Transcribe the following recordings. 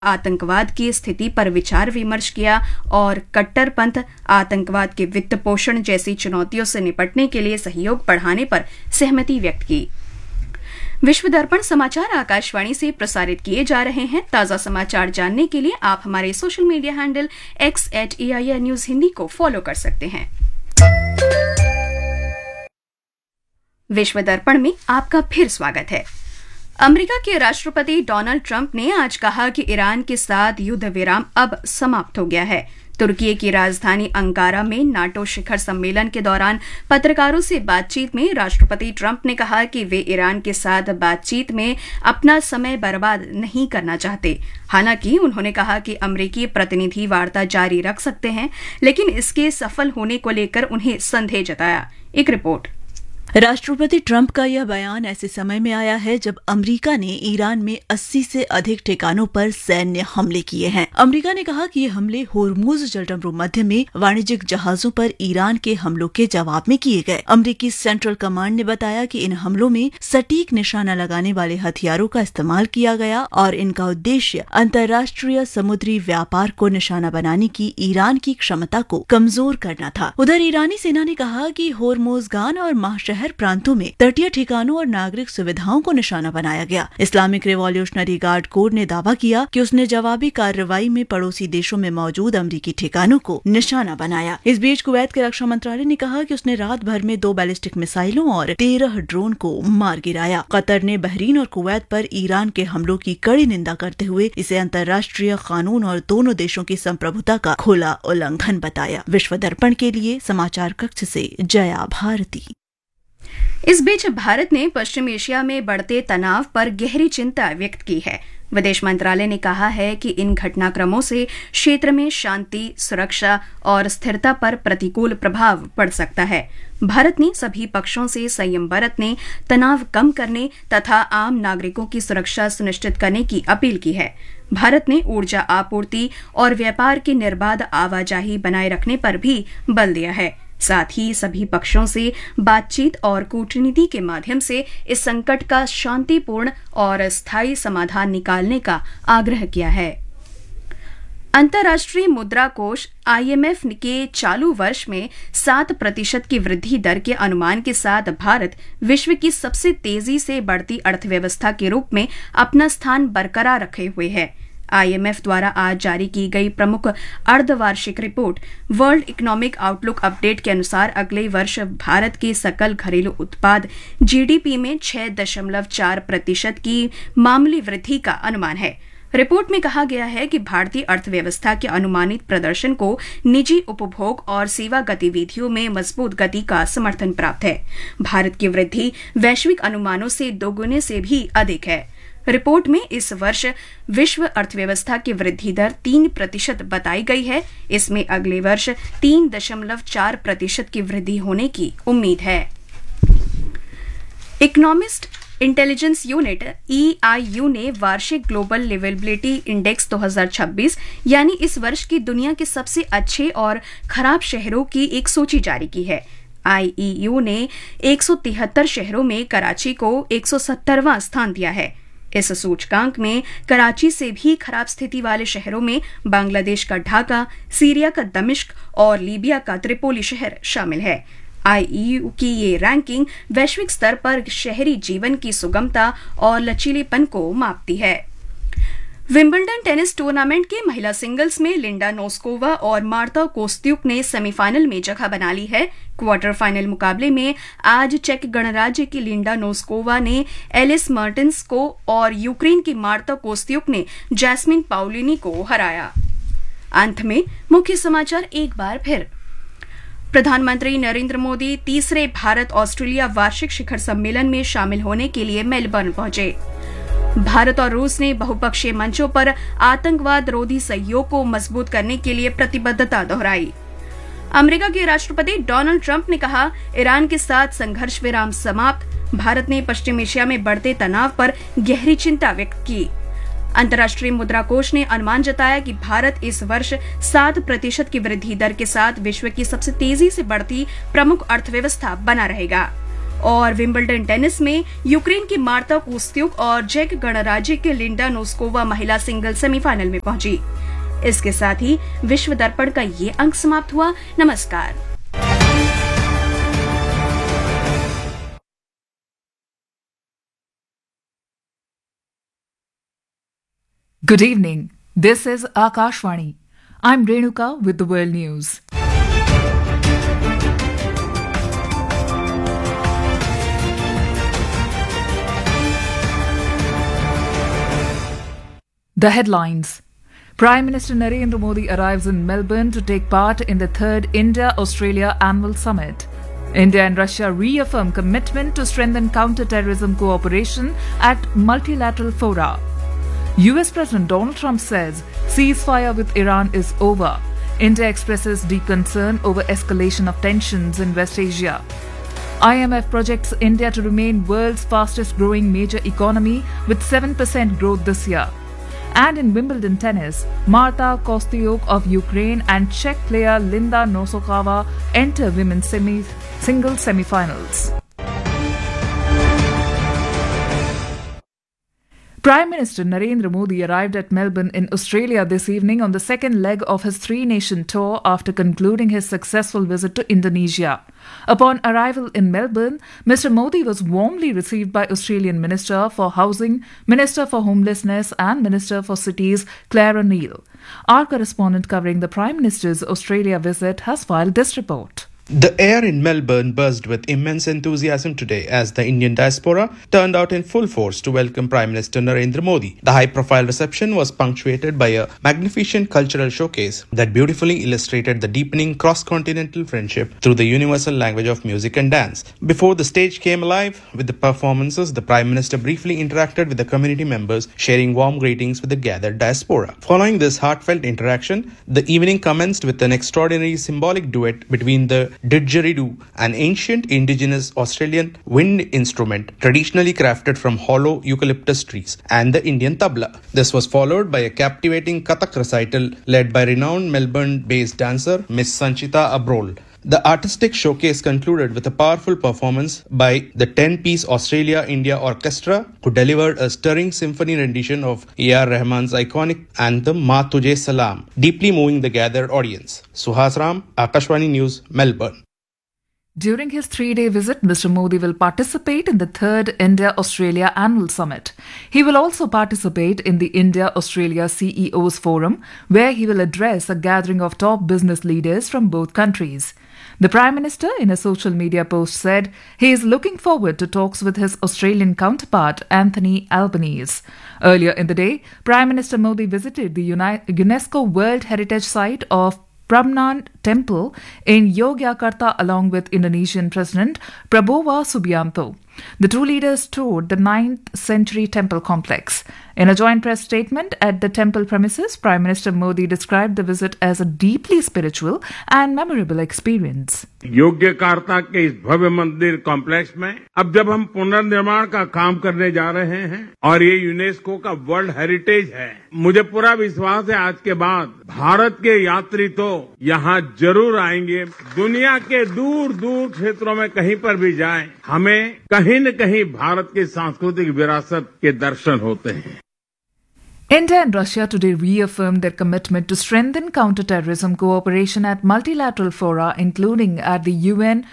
आतंकवाद की स्थिति पर विचार विमर्श किया और कट्टरपंथ, आतंकवाद के वित्त पोषण जैसी चुनौतियों से निपटने के लिए सहयोग बढ़ाने पर सहमति व्यक्त की। विश्व दर्पण समाचार आकाशवाणी से प्रसारित किए जा रहे हैं। ताजा समाचार जानने के लिए आप हमारे social media handle x@AIR news Hindi को फॉलो कर सकते हैं। विश्व दर्पण में आपका फिर स्वागत है। अमेरिका के राष्ट्रपति डोनाल्ड ट्रंप ने आज कहा कि ईरान के साथ युद्ध विराम अब समाप्त हो गया है। तुर्की की राजधानी अंकारा में नाटो शिखर सम्मेलन के दौरान पत्रकारों से बातचीत में राष्ट्रपति ट्रंप ने कहा कि वे ईरान के साथ बातचीत में अपना समय बर्बाद नहीं करना चाहते। हालांकि उन्होंने कहा कि अमेरिकी प्रतिनिधि वार्ता जारी रख सकते हैं, लेकिन इसके सफल होने को लेकर उन्हें संदेह जताया। एक रिपोर्ट। राष्ट्रपति ट्रंप का यह बयान ऐसे समय में आया है जब अमेरिका ने ईरान में 80 से अधिक ठिकानों पर सैन्य हमले किए हैं। अमेरिका ने कहा कि ये हमले होर्मुज जलसंधि मध्य में वाणिज्यिक जहाजों पर ईरान के हमलों के जवाब में किए गए। अमेरिकी सेंट्रल कमांड ने बताया कि इन हमलों में सटीक निशाना लगाने वाले हथियारों का इस्तेमाल किया गया और इनका उद्देश्य अंतर्राष्ट्रीय समुद्री व्यापार को निशाना बनाने की ईरान की क्षमता को कमजोर करना था। उधर ईरानी सेना ने कहा कि होर्मुजगान और महाशहर प्रांतों में तटीय ठिकानों और नागरिक सुविधाओं को निशाना बनाया गया। इस्लामिक रिवॉल्यूशनरी गार्ड कोर ने दावा किया कि उसने जवाबी कार्रवाई में पड़ोसी देशों में मौजूद अमेरिकी ठिकानों को निशाना बनाया। इस बीच कुवैत के रक्षा मंत्रालय ने कहा कि उसने रात भर में 2 बैलिस्टिक मिसाइलों और 13 ड्रोन को मार गिराया। कतर ने बहरीन और कुवैत पर ईरान के हमलों की कड़ी निंदा करते हुए इसे अंतर्राष्ट्रीय कानून और दोनों देशों की संप्रभुता का खुला उल्लंघन बताया। विश्व दर्पण के लिए समाचार कक्ष से जया भारती। इस बीच भारत ने पश्चिम एशिया में बढ़ते तनाव पर गहरी चिंता व्यक्त की है। विदेश मंत्रालय ने कहा है कि इन घटनाक्रमों से क्षेत्र में शांति, सुरक्षा और स्थिरता पर प्रतिकूल प्रभाव पड़ सकता है। भारत ने सभी पक्षों से संयम बरतने, तनाव कम करने तथा आम नागरिकों की सुरक्षा सुनिश्चित करने की अपील की है। भारत ने ऊर्जा आपूर्ति और व्यापार की निर्बाध आवाजाही बनाए रखने पर भी बल दिया है। साथ ही सभी पक्षों से बातचीत और कूटनीति के माध्यम से इस संकट का शांतिपूर्ण और स्थायी समाधान निकालने का आग्रह किया है। अंतर्राष्ट्रीय मुद्रा कोष IMF के चालू वर्ष में 7% की वृद्धि दर के अनुमान के साथ भारत विश्व की सबसे तेजी से बढ़ती अर्थव्यवस्था के रूप में अपना स्थान बरकरार रखे हुए है। IMF द्वारा आज जारी की गई प्रमुख अर्धवार्षिक report world economic outlook update के अनुसार अगले वर्ष भारत के सकल घरेलू उत्पाद GDP में 6.4% की मामूली वृद्धि का अनुमान है। रिपोर्ट में कहा गया है कि भारतीय अर्थव्यवस्था के अनुमानित प्रदर्शन को निजी उपभोग और सेवा गतिविधियों में मजबूत गति का समर्थन प्राप्त है। भारत की वृद्धि वैश्विक अनुमानों से दोगुने से भी अधिक है। रिपोर्ट में इस वर्ष विश्व अर्थव्यवस्था की वृद्धि दर 3% बताई गई है। इसमें अगले वर्ष 3.4% की वृद्धि होने की उम्मीद है। इकोनॉमिस्ट इंटेलिजेंस यूनिट EIU ने वार्षिक ग्लोबल लिवेबिलिटी इंडेक्स 2026 यानी इस वर्ष की दुनिया के सबसे अच्छे और खराब शहरों की एक सूची जारी की है। IEU ने 173 शहरों में कराची को 170वां स्थान दिया है। इस सूचकांक में कराची से भी खराब स्थिति वाले शहरों में बांग्लादेश का ढाका, सीरिया का दमिश्क और लीबिया का त्रिपोली शहर शामिल है। IEU की ये रैंकिंग वैश्विक स्तर पर शहरी जीवन की सुगमता और लचीलेपन को मापती है। विंबलडन टेनिस टूर्नामेंट के महिला सिंगल्स में लिंडा नोस्कोवा और मार्ता कोस्त्युक ने सेमीफाइनल में जगह बना ली है। क्वार्टर फाइनल मुकाबले में आज चेक गणराज्य की लिंडा नोस्कोवा ने एलिस मर्टेंस को और यूक्रेन की मार्ता कोस्त्युक ने जैस्मिन पाउलिनी को हराया। अंत में मुख्य समाचार एक बार फिर। प्रधानमंत्री नरेंद्र मोदी तीसरे भारत ऑस्ट्रेलिया वार्षिक शिखर सम्मेलन में शामिल होने के लिए मेलबर्न पहुंचे। भारत और रूस ने बहुपक्षीय मंचों पर आतंकवाद रोधी सहयोग को मजबूत करने के लिए प्रतिबद्धता दोहराई। अमेरिका के राष्ट्रपति डोनाल्ड ट्रंप ने कहा, ईरान के साथ संघर्ष विराम समाप्त। भारत ने पश्चिम एशिया में बढ़ते तनाव पर गहरी चिंता व्यक्त की। अंतर्राष्ट्रीय मुद्रा कोष ने अनुमान जताया कि भारत इस वर्ष 7% की वृद्धि दर के साथ विश्व की सबसे तेजी से बढ़ती प्रमुख अर्थव्यवस्था बना रहेगा। और विंबलडन टेनिस में यूक्रेन की मार्ता कोस्त्युक और चेक गणराज्य के लिंडा नोस्कोवा महिला सिंगल सेमीफाइनल में पहुंची। इसके साथ ही विश्व दर्पण का ये अंक समाप्त हुआ। नमस्कार। Good evening. This is Akashvani. I'm Renuka with the world news. The headlines. Prime Minister Narendra Modi arrives in Melbourne to take part in the third India-Australia Annual Summit. India and Russia reaffirm commitment to strengthen counter-terrorism cooperation at multilateral fora. US President Donald Trump says ceasefire with Iran is over. India expresses deep concern over escalation of tensions in West Asia. IMF projects India to remain world's fastest growing major economy with 7% growth this year. And in Wimbledon tennis, Marta Kostyuk of Ukraine and Czech player Linda Nosokova enter women's single semi-finals. Prime Minister Narendra Modi arrived at Melbourne in Australia this evening on the second leg of his three-nation tour after concluding his successful visit to Indonesia. Upon arrival in Melbourne, Mr. Modi was warmly received by Australian Minister for Housing, Minister for Homelessness and Minister for Cities Claire O'Neill. Our correspondent covering the Prime Minister's Australia visit has filed this report. The air in Melbourne buzzed with immense enthusiasm today as the Indian diaspora turned out in full force to welcome Prime Minister Narendra Modi. The high-profile reception was punctuated by a magnificent cultural showcase that beautifully illustrated the deepening cross-continental friendship through the universal language of music and dance. Before the stage came alive with the performances, the Prime Minister briefly interacted with the community members, sharing warm greetings with the gathered diaspora. Following this heartfelt interaction, the evening commenced with an extraordinary symbolic duet between the didgeridoo, an ancient indigenous Australian wind instrument traditionally crafted from hollow eucalyptus trees, and the Indian tabla. This was followed by a captivating Kathak recital led by renowned Melbourne-based dancer Miss Sanchita Abrol. The artistic showcase concluded with a powerful performance by the 10-piece Australia-India Orchestra, who delivered a stirring symphony rendition of A.R. Rahman's iconic anthem Ma Tujhe Salam, deeply moving the gathered audience. Suhas Ram, Akashvani News, Melbourne. During his three-day visit, Mr. Modi will participate in the third India-Australia Annual Summit. He will also participate in the India-Australia CEOs Forum, where he will address a gathering of top business leaders from both countries. The Prime Minister, in a social media post, said he is looking forward to talks with his Australian counterpart, Anthony Albanese. Earlier in the day, Prime Minister Modi visited the UNESCO World Heritage Site of Prambanan Temple in Yogyakarta along with Indonesian President Prabowo Subianto. The two leaders toured the 9th century temple complex. In a joint press statement at the temple premises, Prime Minister Modi described the visit as a deeply spiritual and memorable experience. Yogyakarta के इस भव्य मंदिर complex में अब जब हम पुनर्निर्माण का काम करने जा रहे हैं और ये यूनेस्को का वर्ल्ड हेरिटेज है, मुझे पूरा विश्वास है आज के बाद भारत के यात्री तो यहाँ जरूर आएंगे। दुनिया के दूर दूर क्षेत्रों में कहीं पर भी जाएं, हमें कहीं न कहीं भारत की सांस्कृतिक विरासत के दर्शन होते हैं। India and Russia today reaffirmed their commitment to strengthen counter-terrorism cooperation at multilateral fora, including at the UN,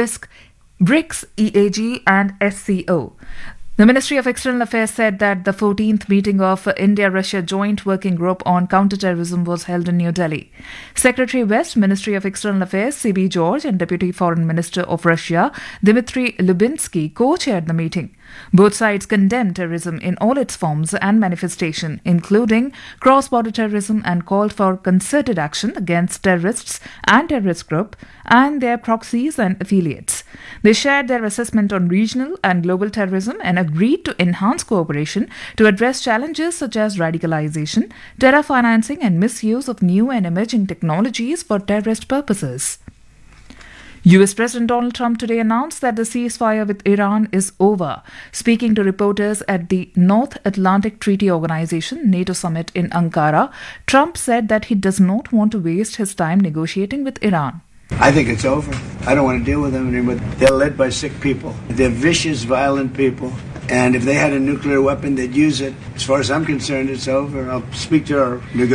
BRICS, EAG and SCO. The Ministry of External Affairs said that the 14th meeting of India-Russia Joint Working Group on Counterterrorism was held in New Delhi. Secretary West, Ministry of External Affairs, C.B. George, and Deputy Foreign Minister of Russia, Dmitry Lubinsky, co-chaired the meeting. Both sides condemned terrorism in all its forms and manifestation, including cross-border terrorism, and called for concerted action against terrorists and terrorist groups and their proxies and affiliates. They shared their assessment on regional and global terrorism and agreed to enhance cooperation to address challenges such as radicalization, terror financing, and misuse of new and emerging technologies for terrorist purposes. US President Donald Trump today announced that the ceasefire with Iran is over. Speaking to reporters at the North Atlantic Treaty Organization NATO summit in Ankara, Trump said that he does not want to waste his time negotiating with Iran. I think it's over. I don't want to deal with them anymore. They're led by sick people. They're vicious, violent people. And if they had a nuclear weapon, they'd use it. As far as I'm concerned, it's over. I'll speak to our